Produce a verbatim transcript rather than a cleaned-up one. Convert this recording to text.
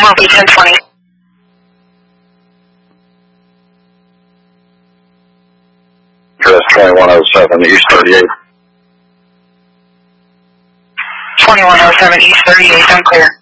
Copy, ten twenty. Address twenty-one oh seven, East thirty-eight. twenty-one oh seven, East thirty-eight, I'm clear.